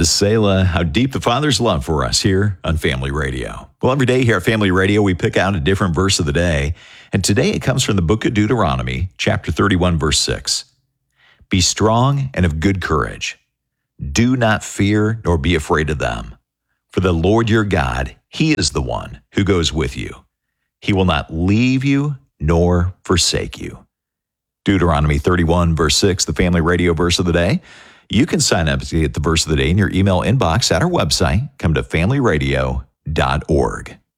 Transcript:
to Selah, how deep the Father's love for us here on Family Radio. Well, every day here at Family Radio, we pick out a different verse of the day. And today it comes from the book of Deuteronomy, chapter 31, verse 6. Be strong and of good courage. Do not fear nor be afraid of them. For the Lord your God, He is the one who goes with you. He will not leave you nor forsake you. Deuteronomy 31, verse 6, the Family Radio verse of the day. You can sign up to get the verse of the day in your email inbox at our website. Come to familyradio.org.